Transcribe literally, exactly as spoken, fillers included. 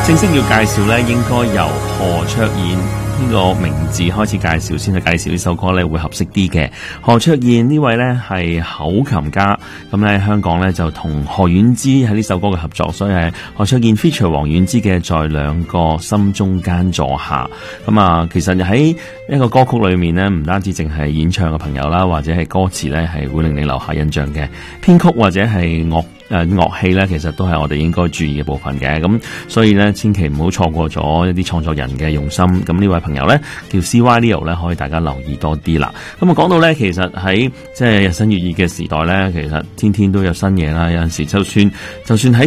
正式要介紹咧，應該由何卓燕呢個名字開始介紹先，去介紹呢首歌咧會合適啲嘅。何卓燕呢位咧係口琴家，咁咧香港咧就同何婉芝喺呢首歌嘅合作，所以係何卓燕 feature 黃婉芝嘅在兩個心中間坐下。咁啊，其實喺一個歌曲裏面咧，唔單止淨係演唱嘅朋友啦，或者係歌詞咧係會令你留下印象嘅，編曲或者係樂誒樂器咧，其實都係我哋應該注意嘅部分嘅。咁所以咧，千祈唔好錯過咗一啲創作人嘅用心。咁呢位朋友咧叫 C Y Leo 咧，可以大家留意多啲啦。咁啊講到咧，其實喺即係日新月異嘅時代咧，其實天天都有新嘢啦。有陣時就算就算喺